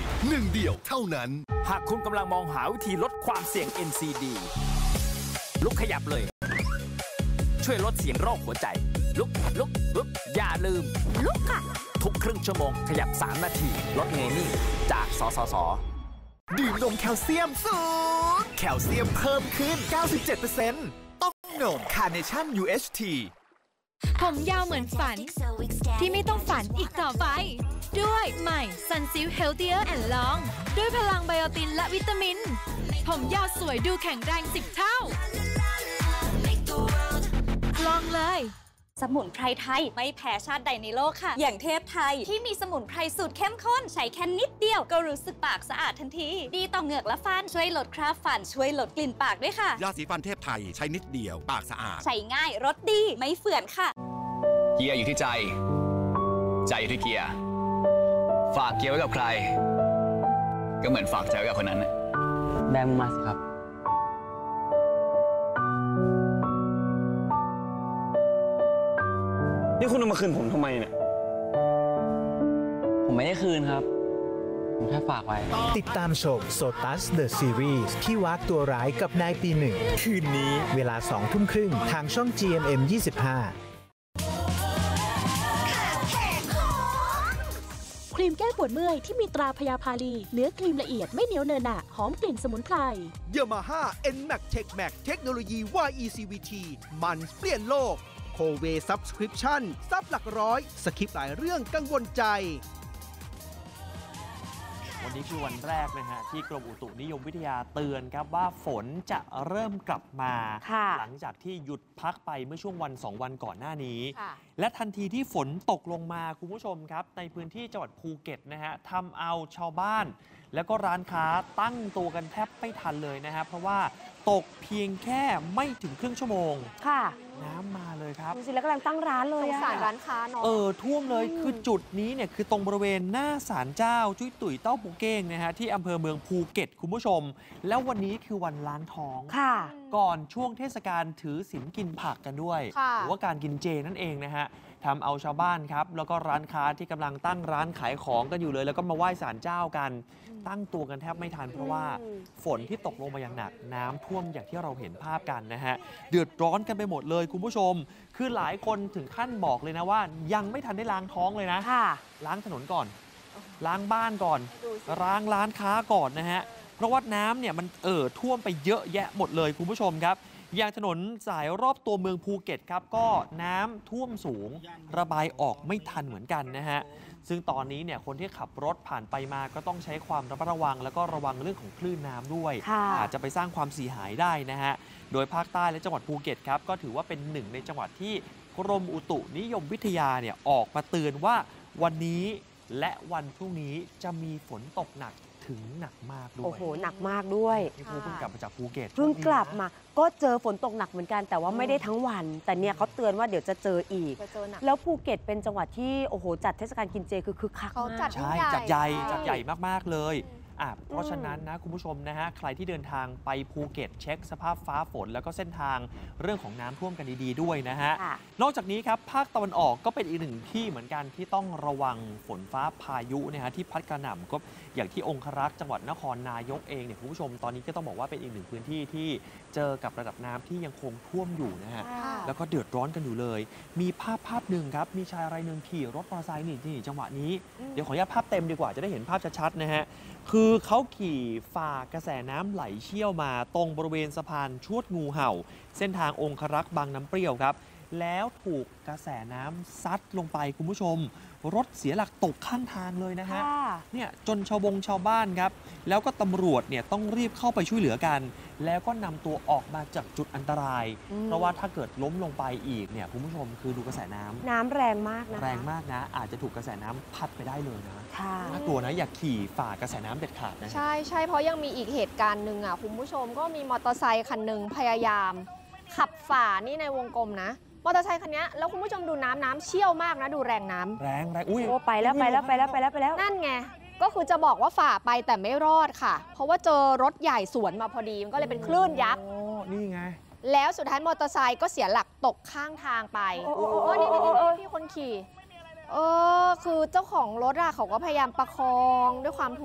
หนึ่งเดียวเท่านั้นหากคุณกำลังมองหาวิธีลดความเสี่ยง NCD ลุกขยับเลยช่วยลดเสียงโรคหัวใจลุกอย่าลืมลุกค่ะทุกครึ่งชั่วโมงขยับ3 นาทีลดเงยนิ่งจากสสส. ดื่มนมแคลเซียมสูงแคลเซียมเพิ่มขึ้น 97% ต้องนมคาร์เนชั่น UHT ผมยาวเหมือนฝันที่ไม่ต้องฝันอีกต่อไปด้วยใหม่ Sunsilk Healthier and Long ด้วยพลังไบโอตินและวิตามินผมยาวสวยดูแข็งแรง10 เท่าลองเลยสมุนไพรไทยไม่แพ้ชาติใดในโลกค่ะอย่างเทพไทยที่มีสมุนไพรสูตรเข้มข้นใช้แค่นิดเดียวก็รู้สึกปากสะอาดทันทีดีต่อเหงือกและฟันช่วยลดคราบฟันช่วยลดกลิ่นปากด้วยค่ะยาสีฟันเทพไทยใช้นิดเดียวปากสะอาดใช้ง่ายรสดีไม่เฝื่อนค่ะเกียร์อยู่ที่ใจอยู่ที่เกียร์ฝากเกียร์ไว้กับใครก็เหมือนฝากใจไว้กับคนนั้นแบมมาสิครับนี่คุณเอามาคืนผมทำไมเนี่ยผมไม่ได้คืนครับผมแค่ฝากไว้ติดตามชม Sotus The Series ที่วากตัวร้ายกับนายปีหนึ่งคืนนี้เวลา 20:30 น.ทางช่อง GMM 25 ครีมแก้ปวดเมื่อยที่มีตราพยาพาลีเนื้อครีมละเอียดไม่เหนียวเนอะหนะหอมกลิ่นสมุนไพร Yamaha NMAX TechMax เทคโนโลยี YECVT มันเปลี่ยนโลกโคเว Subscription ซับหลักร้อยสคริปต์หลายเรื่องกังวลใจวันนี้คือวันแรกนะฮะที่กรมอุตุนิยมวิทยาเตือนครับว่าฝนจะเริ่มกลับมาหลังจากที่หยุดพักไปเมื่อช่วงวัน2 วันก่อนหน้านี้และทันทีที่ฝนตกลงมาคุณผู้ชมครับในพื้นที่จังหวัดภูเก็ตนะฮะทำเอาชาวบ้านแล้วก็ร้านค้าตั้งตัวกันแทบไม่ทันเลยนะฮะเพราะว่าตกเพียงแค่ไม่ถึงครึ่งชั่วโมงค่ะน้ำมาเลยครับดูสิแล้วกำลังตั้งร้านเลยสงสารร้านค้าเนาะท่วมเลยคือจุดนี้เนี่ยคือตรงบริเวณหน้าศาลเจ้าจุ้ยตุ๋ยเต้าปูเก้งนะฮะที่อำเภอเมืองภูเก็ตคุณผู้ชมแล้ววันนี้คือวันล้างท้องค่ะก่อนช่วงเทศกาลถือศีลกินผักกันด้วยหรือว่าการกินเจนั่นเองนะฮะทำเอาชาวบ้านครับแล้วก็ร้านค้าที่กำลังตั้งร้านขายของกันอยู่เลยแล้วก็มาไหว้ศาลเจ้ากันตั้งตัวกันแทบไม่ทันเพราะว่าฝนที่ตกลงมาอย่างหนักน้ำท่วมอย่างที่เราเห็นภาพกันนะฮะเดือดร้อนกันไปหมดเลยคุณผู้ชมคือหลายคนถึงขั้นบอกเลยนะว่ายังไม่ทันได้ล้างท้องเลยนะล้างถนนก่อนล้างบ้านก่อนล้างร้านค้าก่อนนะฮะเพราะว่าน้ำเนี่ยมันท่วมไปเยอะแยะหมดเลยคุณผู้ชมครับอย่างถนนสายรอบตัวเมืองภูเก็ตครับก็น้ำท่วมสูงระบายออกไม่ทันเหมือนกันนะฮะซึ่งตอนนี้เนี่ยคนที่ขับรถผ่านไปมาก็ต้องใช้ความระมัดระวังแล้วก็ระวังเรื่องของคลื่นน้ำด้วยอาจจะไปสร้างความเสียหายได้นะฮะโดยภาคใต้และจังหวัดภูเก็ตครับก็ถือว่าเป็นหนึ่งในจังหวัดที่กรมอุตุนิยมวิทยาเนี่ยออกมาเตือนว่าวันนี้และวันพรุ่งนี้จะมีฝนตกหนักถึงหนักมากด้วยโอ้โหหนักมากด้วยนี่เพิ่งกลับมาจากภูเก็ตเพิ่งกลับมาก็เจอฝนตกหนักเหมือนกันแต่ว่าไม่ได้ทั้งวันแต่เนี่ยเขาเตือนว่าเดี๋ยวจะเจออีกแล้วภูเก็ตเป็นจังหวัดที่โอ้โหจัดเทศกาลกินเจคือคึกคักมากใช่จัดใหญ่มากๆเลยเพราะฉะนั้นนะคุณผู้ชมนะฮะใครที่เดินทางไปภูเก็ตเช็คสภาพฟ้าฝนแล้วก็เส้นทางเรื่องของน้ำท่วมกันดีๆด้วยนะฮะนอกจากนี้ครับภาคตะวันออกก็เป็นอีกหนึ่งที่เหมือนกันที่ต้องระวังฝนฟ้าพายุนะฮะที่พัดกระหน่ำก็อย่างที่องครักษ์จังหวัดนครนายกเองเนี่ยคุณผู้ชมตอนนี้ก็ต้องบอกว่าเป็นอีกหนึ่งพื้นที่ที่เจอกับระดับน้ำที่ยังคงท่วมอยู่นะฮะแล้วก็เดือดร้อนกันอยู่เลยมีภาพหนึ่งครับมีชายรายหนึ่งขี่รถมอเตอร์ไซค์นี่จังหวะนี้เดี๋ยวขออนุญาตภาพเต็มดีกว่าจะได้เห็นภาพชัดๆนะฮะคือเขาขี่ฝ่ากระแสน้ำไหลเชี่ยวมาตรงบริเวณสะพานชวดงูเห่าเส้นทางองครักษ์บางน้ำเปรี้ยวครับแล้วถูกกระแสน้ำซัดลงไปคุณผู้ชมรถเสียหลักตกข้างทางเลยนะฮะเนี่ยจนชาวบ้านครับแล้วก็ตำรวจเนี่ยต้องรีบเข้าไปช่วยเหลือกันแล้วก็นำตัวออกมาจากจุดอันตรายเพราะว่าถ้าเกิดล้มลงไปอีกเนี่ยคุณผู้ชมคือดูกระแสน้ำแรงมากนะแรงมากนะอาจจะถูกกระแสน้ำพัดไปได้เลยนะน่ากลัวนะอย่าขี่ฝ่ากระแสน้ำเด็ดขาดนะใช่เพราะยังมีอีกเหตุการณ์หนึ่งอ่ะคุณผู้ชมก็มีมอเตอร์ไซค์คันหนึ่งพยายามขับฝ่านี่ในวงกลมนะมอเตอร์ไซค์คันนี้แล้วคุณผู้ชมดูน้ำเชี่ยวมากนะดูแรงน้ำแรงอุ้ยไปแล้วนั่นไงก็คือจะบอกว่าฝ่าไปแต่ไม่รอดค่ะเพราะว่าเจอรถใหญ่สวนมาพอดีมันก็เลยเป็นคลื่นยักษ์นี่ไงแล้วสุดท้ายมอเตอร์ไซค์ก็เสียหลักตกข้างทางไปนี่พี่คนขี่คือเจ้าของรถอะเขาก็พยายามประคองด้วยความ